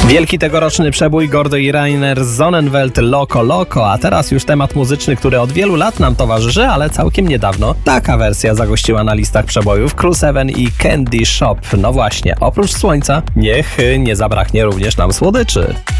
Wielki tegoroczny przebój Gordo i Rainer Sonnenwelt Loco Loco, a teraz już temat muzyczny, który od wielu lat nam towarzyszy, ale całkiem niedawno taka wersja zagościła na listach przebojów Crew 7 i Candy Shop. No właśnie, oprócz słońca, niech nie zabraknie również nam słodyczy.